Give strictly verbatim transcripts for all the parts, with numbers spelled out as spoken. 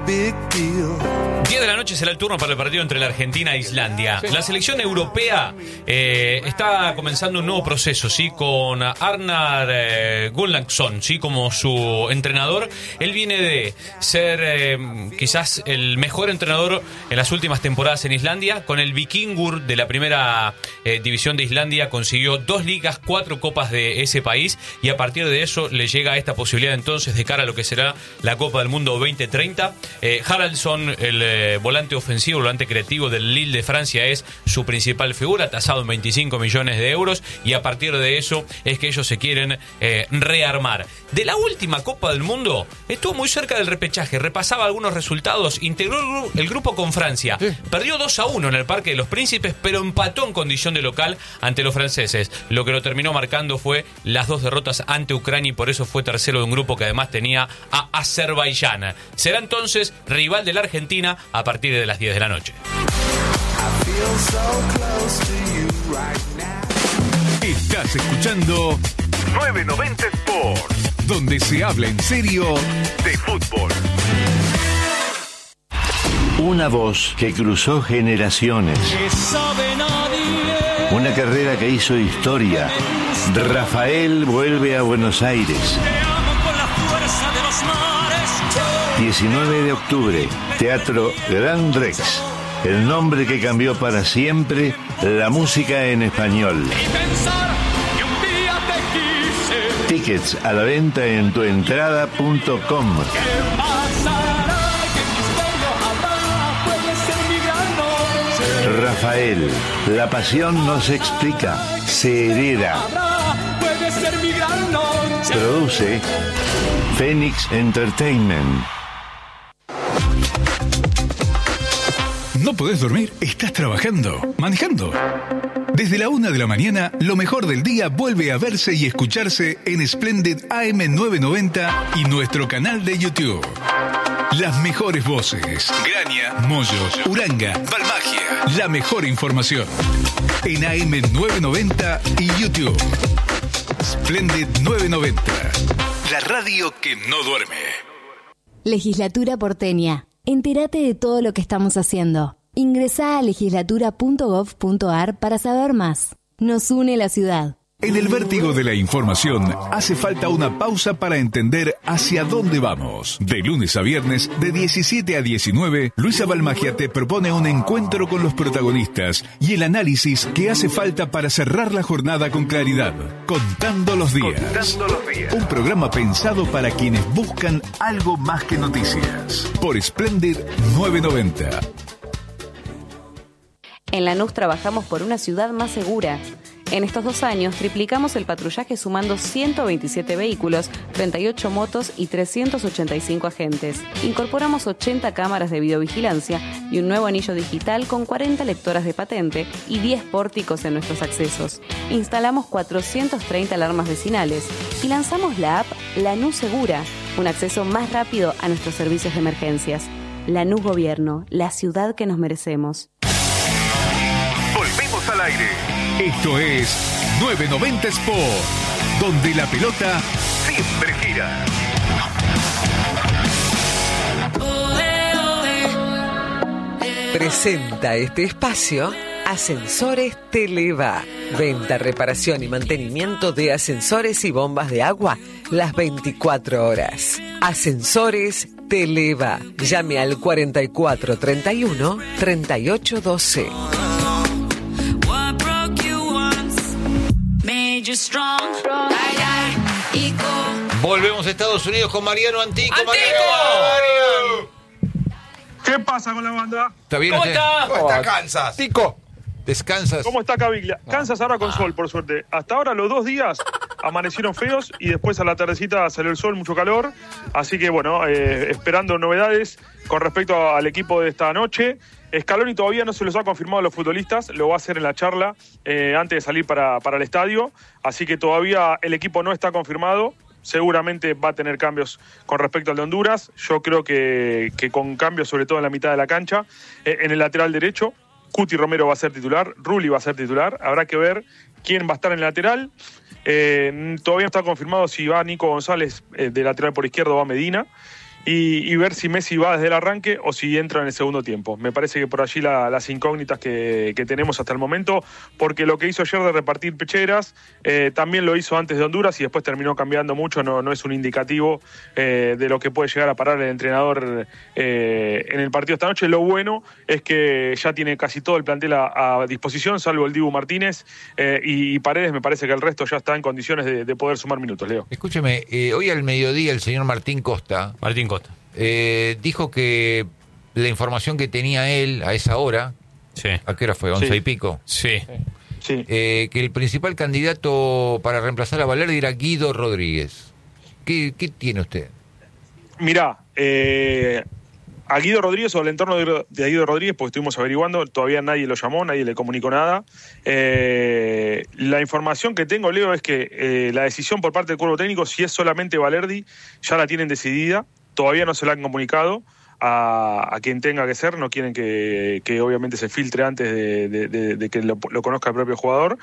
diez de la noche será el turno para el partido entre la Argentina e Islandia. La selección europea eh, está comenzando un nuevo proceso, ¿sí? Con Arnar eh, Gunnlaugsson, ¿sí? Como su entrenador. Él viene de ser eh, quizás el mejor entrenador en las últimas temporadas en Islandia. Con el Vikingur de la primera eh, división de Islandia consiguió dos ligas, cuatro copas de ese país, y a partir de eso le llega esta posibilidad entonces de cara a lo que será la Copa del Mundo veinte treinta. Eh, Haraldsson, el eh, volante ofensivo, el volante creativo del Lille de Francia, es su principal figura, tasado en veinticinco millones de euros, y a partir de eso es que ellos se quieren eh, rearmar. De la última Copa del Mundo estuvo muy cerca del repechaje, repasaba algunos resultados, integró el, gru- el grupo con Francia, sí. Perdió dos a uno en el Parque de los Príncipes, pero empató en condición de local ante los franceses. Lo que lo terminó marcando fue las dos derrotas ante Ucrania, y por eso fue tercero de un grupo que además tenía a Azerbaiyán. Será entonces rival de la Argentina a partir de las diez de la noche. Estás escuchando nueve noventa Sports, donde se habla en serio de fútbol. Una voz que cruzó generaciones. Una carrera que hizo historia. Rafael vuelve a Buenos Aires. diecinueve de octubre, Teatro Gran Rex. El nombre que cambió para siempre la música en español. Tickets a la venta en tuentrada punto com. Rafael, la pasión no se explica, se hereda. Produce Phoenix Entertainment. ¿No podés dormir? ¿Estás trabajando? ¿Manejando? Desde la una de la mañana, lo mejor del día vuelve a verse y escucharse en Splendid A M novecientos noventa y nuestro canal de YouTube. Las mejores voces. Graña, Moyos, Uranga, Balmagia. La mejor información. En A M novecientos noventa y YouTube. Splendid novecientos noventa. La radio que no duerme. Legislatura porteña. Entérate de todo lo que estamos haciendo. Ingresá a legislatura punto gov punto ar para saber más. Nos une la ciudad. En el vértigo de la información hace falta una pausa para entender hacia dónde vamos. De lunes a viernes, de diecisiete a diecinueve, Luisa Balmagia te propone un encuentro con los protagonistas y el análisis que hace falta para cerrar la jornada con claridad. Contando los días. Contando los días. Un programa pensado para quienes buscan algo más que noticias. Por Splendid novecientos noventa. En Lanús trabajamos por una ciudad más segura. En estos dos años triplicamos el patrullaje sumando ciento veintisiete vehículos, treinta y ocho motos y trescientos ochenta y cinco agentes. Incorporamos ochenta cámaras de videovigilancia y un nuevo anillo digital con cuarenta lectoras de patente y diez pórticos en nuestros accesos. Instalamos cuatrocientas treinta alarmas vecinales y lanzamos la app Lanús Segura, un acceso más rápido a nuestros servicios de emergencias. Lanús Gobierno, la ciudad que nos merecemos. Volvemos al aire. Esto es nueve noventa Sport, donde la pelota siempre gira. Presenta este espacio Ascensores Televa. Venta, reparación y mantenimiento de ascensores y bombas de agua las veinticuatro horas. Ascensores Televa. Llame al cuarenta y cuatro treinta y uno treinta y ocho doce. Volvemos a Estados Unidos con Mariano Antico. ¡Antico! Mariano. ¿Qué pasa con la banda? ¿Está bien? ¿Cómo usted? está? ¿Cómo está Kansas? Tico. ¿Descansas? ¿Cómo está Caviglia? Kansas ahora con Ah. sol, por suerte. Hasta ahora los dos días amanecieron feos y después a la tardecita salió el sol, mucho calor. Así que bueno, eh, esperando novedades con respecto al equipo de esta noche. Scaloni todavía no se los ha confirmado a los futbolistas, lo va a hacer en la charla eh, antes de salir para, para el estadio. Así que todavía el equipo no está confirmado. Seguramente va a tener cambios con respecto al de Honduras. Yo creo que, que con cambios sobre todo en la mitad de la cancha. Eh, en el lateral derecho, Cuti Romero va a ser titular, Rulli va a ser titular. Habrá que ver quién va a estar en el lateral. Eh, todavía no está confirmado si va Nico González eh, de lateral por izquierda o va Medina. y, y ver si Messi va desde el arranque o si entra en el segundo tiempo. Me parece que por allí la, las incógnitas que, que tenemos hasta el momento, porque lo que hizo ayer de repartir pecheras, eh, también lo hizo antes de Honduras y después terminó cambiando mucho, no, no es un indicativo eh, de lo que puede llegar a parar el entrenador eh, en el partido esta noche. Lo bueno es que ya tiene casi todo el plantel a, a disposición, salvo el Dibu Martínez eh, y, y Paredes. Me parece que el resto ya está en condiciones de, de poder sumar minutos, Leo. Escúcheme, eh, hoy al mediodía el señor Martín Costa, Martín Costa. Eh, dijo que la información que tenía él a esa hora, sí. ¿a qué hora fue? ¿Once sí. y pico? Sí. Sí. Eh, que el principal candidato para reemplazar a Valerdi era Guido Rodríguez. ¿Qué, qué tiene usted? Mirá, eh, a Guido Rodríguez o al entorno de, de Guido Rodríguez, porque estuvimos averiguando, todavía nadie lo llamó, nadie le comunicó nada. Eh, la información que tengo, Leo, es que eh, la decisión por parte del cuerpo técnico, si es solamente Valerdi, ya la tienen decidida, todavía no se la han comunicado a, a quien tenga que ser, no quieren que, que obviamente se filtre antes de, de, de, de que lo, lo conozca el propio jugador.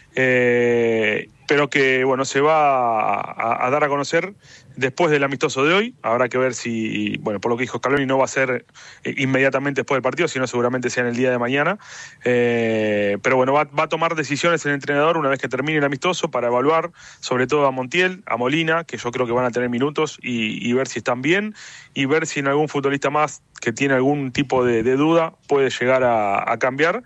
Eh, pero que bueno, se va a, a dar a conocer después del amistoso de hoy. Habrá que ver si, bueno, por lo que dijo Scaloni, no va a ser eh, inmediatamente después del partido, sino seguramente sea en el día de mañana. Eh, pero bueno, va, va a tomar decisiones el entrenador una vez que termine el amistoso para evaluar sobre todo a Montiel, a Molina, que yo creo que van a tener minutos, y, y ver si están bien, y ver si en algún futbolista más que tiene algún tipo de, de duda puede llegar a, a cambiar.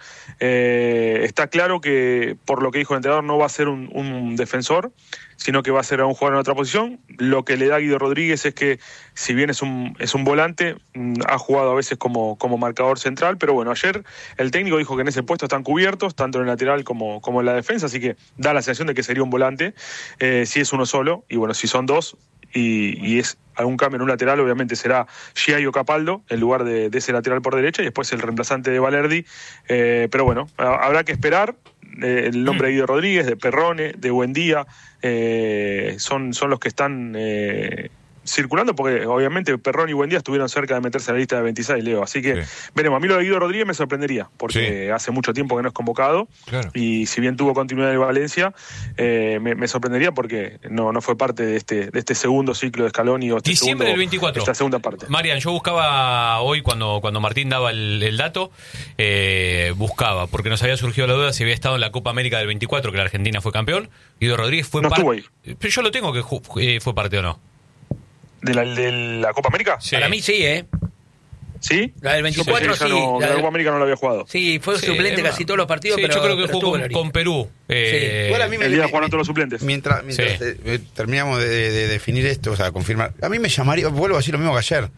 Eh, está claro que, por lo que dijo el entrenador, no va a ser un, un defensor, sino que va a ser a un jugador en otra posición. Lo que le da a Guido Rodríguez es que, si bien es un, es un volante, ha jugado a veces como, como marcador central, pero bueno, ayer el técnico dijo que en ese puesto están cubiertos, tanto en el lateral como, como en la defensa, así que da la sensación de que sería un volante, eh, si es uno solo, y bueno, si son dos, y, y es algún cambio en un lateral, obviamente será Giaio Capaldo en lugar de, de ese lateral por derecha, y después el reemplazante de Valerdi, eh, pero bueno, habrá que esperar. Eh, el nombre de Guido Rodríguez, de Perrone, de Buendía, eh, son, son los que están eh, circulando, porque obviamente Perrone y Buendía estuvieron cerca de meterse en la lista de veintiséis, Leo, así que sí. Veremos. A mí lo de Guido Rodríguez me sorprendería, porque sí. hace mucho tiempo que no es convocado, claro. Y si bien tuvo continuidad en Valencia, eh, me, me sorprendería porque no, no fue parte de este, de este segundo ciclo de Scaloni, o este diciembre segundo, del veinticuatro, esta segunda parte. Marian, yo buscaba hoy cuando, cuando Martín daba el, el dato, eh, buscaba, porque nos había surgido la duda si había estado en la Copa América del veinticuatro, que la Argentina fue campeón. Guido Rodríguez fue no parte, pero yo lo tengo que eh, fue parte o no. ¿De la, de la Copa América? Sí. Para mí sí, ¿eh? ¿Sí? La del veinticuatro sí. sí. No, la, la Copa América no la había jugado. Sí, fue sí, suplente casi todos los partidos, sí, pero yo creo que pero jugó con, con Perú. Eh, sí. Igual a mí me, el día jugaron todos los suplentes. Mientras, mientras sí. eh, terminamos de, de, de definir esto, o sea, confirmar. A mí me llamaría, vuelvo a decir lo mismo que ayer.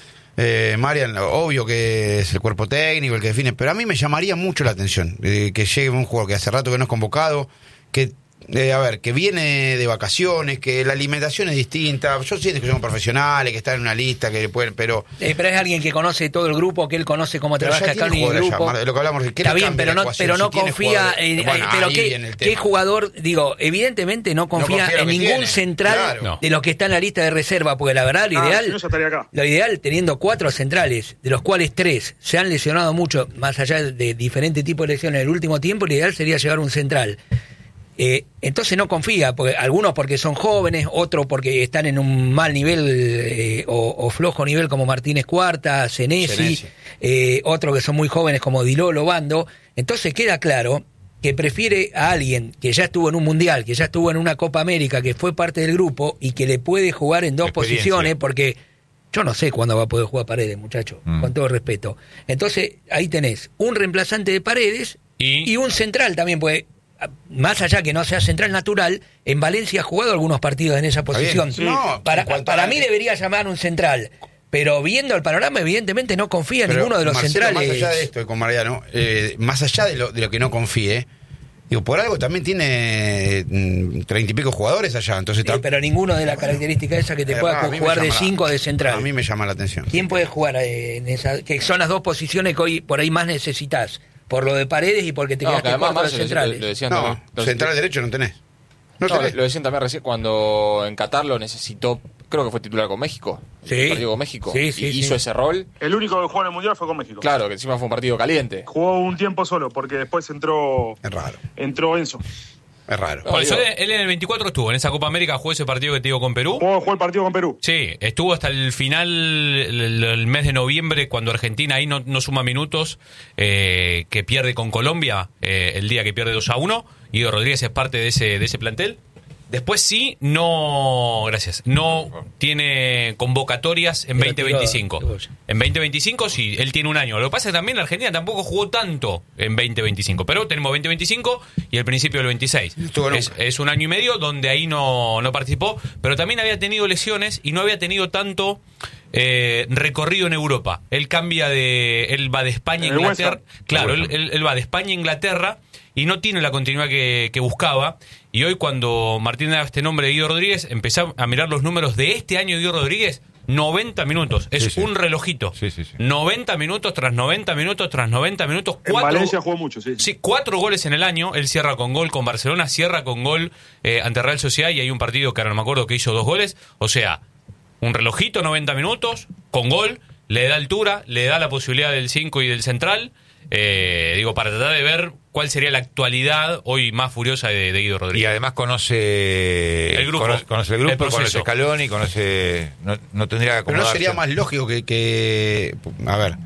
Eh, Marian, obvio que es el cuerpo técnico el que define, pero a mí me llamaría mucho la atención eh, que llegue un jugador que hace rato que no es convocado, que Eh, a ver, que viene de vacaciones, que la alimentación es distinta. Yo siento que son profesionales, que están en una lista, que pueden, pero... Eh, pero es alguien que conoce todo el grupo, que él conoce cómo pero trabaja acá en el grupo. Ya, lo que hablamos, está bien, pero no, pero no si confía en... Bueno, pero ¿qué, ¿qué jugador? Digo, evidentemente no confía, no confía en, en ningún tiene. central claro. de los que están en la lista de reserva, porque la verdad, lo ah, ideal... Si no, acá. Lo ideal, teniendo cuatro centrales, de los cuales tres se han lesionado mucho, más allá de diferentes tipos de lesiones en el último tiempo, lo ideal sería llevar un central. Eh, entonces no confía, porque algunos porque son jóvenes, otros porque están en un mal nivel eh, o, o flojo nivel como Martínez Cuarta, Senesi, eh, otros que son muy jóvenes como Dilolo, Bando. Entonces queda claro que prefiere a alguien que ya estuvo en un mundial, que ya estuvo en una Copa América, que fue parte del grupo y que le puede jugar en dos posiciones, porque yo no sé cuándo va a poder jugar Paredes, muchacho, mm. con todo respeto. Entonces ahí tenés un reemplazante de Paredes y, y un central también, puede. Más allá que no sea central natural, en Valencia ha jugado algunos partidos en esa posición. Sí. No, para para mí debería llamar un central, pero viendo el panorama, evidentemente no confía en ninguno de los Marcelo, centrales. Más allá de esto, con Mariano, eh, más allá de lo, de lo que no confíe, digo, por algo también tiene treinta y pico jugadores allá. Entonces sí, pero ninguno de las características esas que te eh, pueda no, jugar de cinco de central. A mí me llama la atención. ¿Quién puede jugar eh, en esa? Que son las dos posiciones que hoy por ahí más necesitas. Por lo de Paredes y porque te no, quedaste corto de centrales. Lo, lo decían no, también, central decían, derecho no tenés. No, no tenés. Lo decían también recién cuando en Qatar lo necesitó, creo que fue titular con México. Sí. El partido con México. Sí, sí, y sí. hizo ese rol. El único que jugó en el Mundial fue con México. Claro, que encima fue un partido caliente. Jugó un tiempo solo, porque después entró... Es raro. Entró Enzo. Es raro. Por eso él, él en el veinticuatro estuvo, en esa Copa América jugó ese partido que te digo con Perú. Jugó, jugó el partido con Perú. Sí, estuvo hasta el final, el, el mes de noviembre, cuando Argentina ahí no, no suma minutos, eh, que pierde con Colombia, eh, el día que pierde dos a uno. Guido Rodríguez es parte de ese, de ese plantel. Después sí, no, gracias, no tiene convocatorias en veinte veinticinco. En veinte veinticinco sí, él tiene un año. Lo que pasa es que también la Argentina tampoco jugó tanto en veinte veinticinco, pero tenemos veinte veinticinco y el principio del veintiséis. Es, es un año y medio donde ahí no, no participó, pero también había tenido lesiones y no había tenido tanto eh, recorrido en Europa. Él cambia de, él va de España a Inglaterra. Claro, él, él, él va de España a Inglaterra y no tiene la continuidad que, que buscaba. Y hoy cuando Martín da este nombre de Guido Rodríguez, empecé a mirar los números de este año de Guido Rodríguez, noventa minutos. Es sí, sí. un relojito. Sí, sí, sí. noventa minutos tras noventa minutos tras noventa minutos. En cuatro, Valencia jugó mucho, sí. Sí, cuatro goles en el año. Él cierra con gol con Barcelona, cierra con gol eh, ante Real Sociedad y hay un partido que ahora no me acuerdo que hizo dos goles. O sea, un relojito, noventa minutos, con gol, le da altura, le da la posibilidad del cinco y del central. Eh, digo, para tratar de ver cuál sería la actualidad hoy más furiosa de, de Guido Rodríguez. Y además conoce el grupo, conoce, conoce el grupo, el conoce Scaloni, conoce, no, no tendría que acomodarse. Pero no sería más lógico que, que a ver,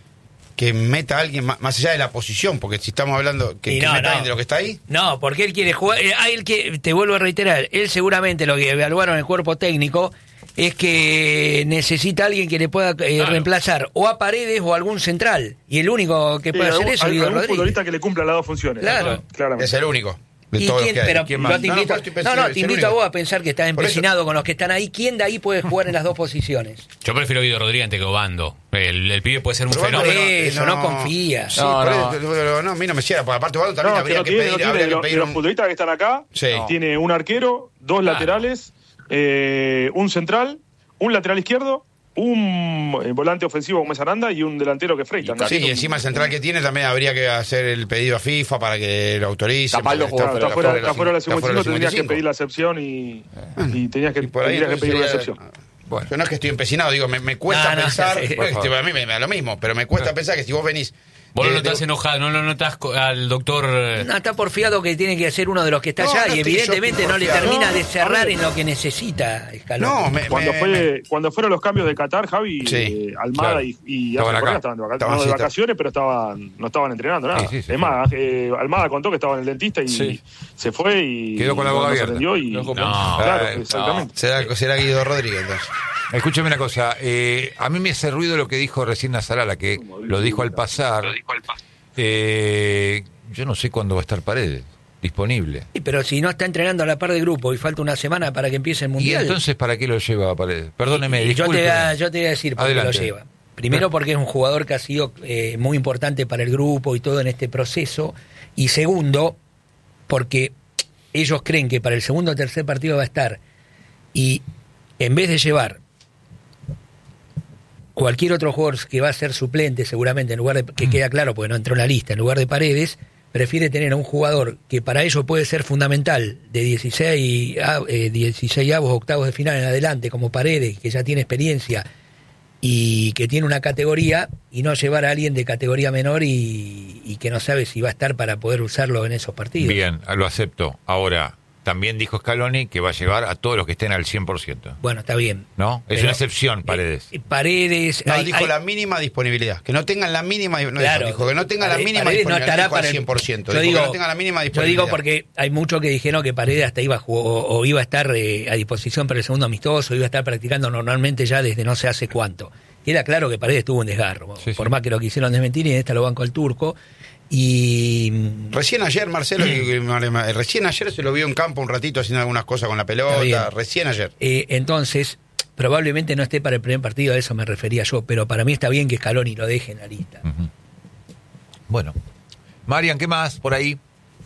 que meta a alguien más, más allá de la posición, porque si estamos hablando que, Y que no, meta a no. alguien de lo que está ahí. No, porque él quiere jugar. Eh, a él que, te vuelvo a reiterar, él seguramente lo que evaluaron el cuerpo técnico es que necesita alguien que le pueda eh, Claro. reemplazar o a Paredes o a algún central. Y el único que Sí, puede hacer algún- eso es Guido algún Rodríguez. futbolista que le cumpla las dos funciones. Claro. Claramente. Es el único. De ¿Y todos quién- los que hay. pero ¿Quién yo más? te No, no, invito, por eso estoy no, pensando, no, es te el invito a único. vos a pensar que estás Por eso- empecinado con los que están ahí. ¿Quién de ahí puede jugar en las dos posiciones? Yo prefiero a Guido Rodríguez ante que Obando. El, el pibe puede ser un Pero Obando fenómeno. no- Eso, no confía. Sí, No, por no. eso, pero no, a mí no me cierra, porque aparte Obando también No, habría que no que tiene, pedir, no tiene, habría de que los, pedir de los un- futbolistas que están acá, Sí. tiene un arquero, dos Claro. laterales, eh, un central, un lateral izquierdo, un eh, volante ofensivo como es Aranda y un delantero que es Freitas. ¿no? Sí, y encima el central que tiene también habría que hacer el pedido a FIFA para que lo autorice. Capaldo porque jugó Está, está fuera, está fuera de la está fuera cincuenta y cinco, tendrías que cincuenta y cinco. pedir la excepción y, y tenías que, Y por ahí tendrías que pedir una entonces excepción. sería- Bueno, yo no es que estoy empecinado, digo, me, me cuesta No, no, pensar, sí, porque por favor. a mí me, me da lo mismo, pero me cuesta pensar que si vos venís... Vos no de- lo estás de- enojado, no lo notas al doctor. eh, No, está porfiado que tiene que ser uno de los que está No, allá no y estoy yo evidentemente no le porfiado. termina No, de cerrar a ver. en lo que necesita Scaloni. No, me, Cuando, me- fue, me- cuando fueron los cambios de Qatar, Javi, Sí, eh, Almada claro. y, y Estaban Ángel Correa acá. estaban de, vaca- Estaban, no, de sí, vacaciones, pero estaban no estaban entrenando nada. Sí, sí, sí, es más, eh, Almada contó que estaba en el dentista y Sí. se fue y Quedó con la boca no se abierta. atendió y, No, claro, eh, exactamente. será, será Guido Rodríguez entonces. Escúchame una cosa, eh, a mí me hace ruido lo que dijo recién Nazarala, que lo dijo al pasar. Eh, yo no sé cuándo va a estar Paredes disponible. Sí, pero si no está entrenando a la par de grupo y falta una semana para que empiece el ¿Y Mundial. entonces para qué lo lleva a Paredes? Perdóneme, Y yo, te, discúlpeme. voy a- yo te voy a decir por qué Adelante. lo lleva. Primero porque es un jugador que ha sido eh, muy importante para el grupo y todo en este proceso. Y segundo, porque ellos creen que para el segundo o tercer partido va a estar. Y en vez de llevar cualquier otro jugador que va a ser suplente seguramente, en lugar de, que queda claro porque no entró en la lista, en lugar de Paredes, prefiere tener a un jugador que para ello puede ser fundamental de dieciséis, a- eh, dieciséis avos, octavos de final en adelante, como Paredes, que ya tiene experiencia y que tiene una categoría, y no llevar a alguien de categoría menor y, y que no sabe si va a estar para poder usarlo en esos partidos. Bien, lo acepto. Ahora, también dijo Scaloni que va a llevar a todos los que estén al cien por ciento. Bueno, está bien. ¿No? Es Pero, una excepción, Paredes. eh, Paredes... No, hay- dijo hay- la mínima disponibilidad. Que no tengan la mínima. No Claro. dijo, dijo que no tengan la Paredes- mínima Paredes no disponibilidad. estará dijo al para el- cien por ciento. Yo Dijo digo, que no tengan la mínima yo disponibilidad. digo porque hay muchos que dijeron que Paredes hasta iba a jugar, o, o iba a estar eh, a disposición para el segundo amistoso, iba a estar practicando normalmente ya desde no sé hace cuánto. Y era claro que Paredes tuvo un desgarro, Sí, por sí. más que lo quisieron desmentir, y en esta lo banco el turco. Y Recién ayer, Marcelo, y- y- recién ayer se lo vio en campo un ratito haciendo algunas cosas con la Está bien. pelota. Recién ayer. eh, entonces, probablemente no esté para el primer partido, a eso me refería yo, pero para mí está bien que Scaloni lo deje en la lista. Ujú. Bueno. Marian, ¿qué más por ahí?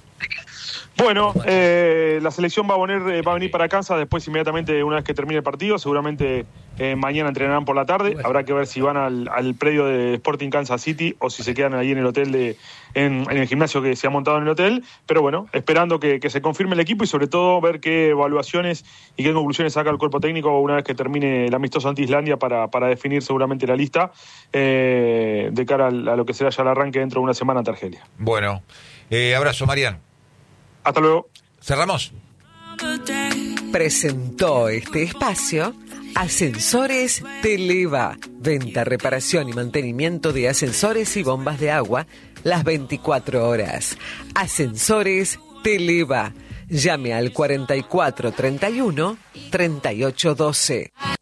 Bueno, eh, la selección va a, poner, eh, va a venir para Kansas después inmediatamente una vez que termine el partido. Seguramente eh, mañana entrenarán por la tarde. Habrá que ver si van al, al predio de Sporting Kansas City o si se quedan ahí en el hotel, de en, en el gimnasio que se ha montado en el hotel. Pero bueno, esperando que, que se confirme el equipo y sobre todo ver qué evaluaciones y qué conclusiones saca el cuerpo técnico una vez que termine el amistoso ante Islandia para, para definir seguramente la lista eh, de cara al- a lo que será ya el arranque dentro de una semana ante Argelia. Bueno. Eh, abrazo, Marian. Hasta luego. Cerramos. Presentó este espacio Ascensores Televa. Venta, reparación y mantenimiento de ascensores y bombas de agua las veinticuatro horas. Ascensores Televa. Llame al cuarenta y cuatro treinta y uno treinta y ocho doce.